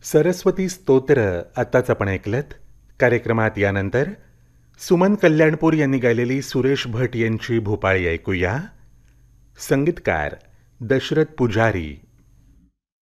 सरस्वती स्तोत्र आत्ताच आपण ऐकलत. कार्यक्रमात यानंतर सुमन कल्याणपूर यांनी गायलेली सुरेश भट यांची भूपाळी ऐकूया. संगीतकार दशरथ पुजारी.